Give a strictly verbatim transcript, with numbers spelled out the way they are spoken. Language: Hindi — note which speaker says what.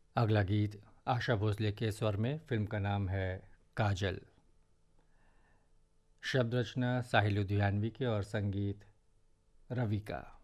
Speaker 1: अगला गीत आशा भोसले के स्वर में, फिल्म का नाम है काजल। शब्द रचना साहिल लुधियानवी की और संगीत रवि का।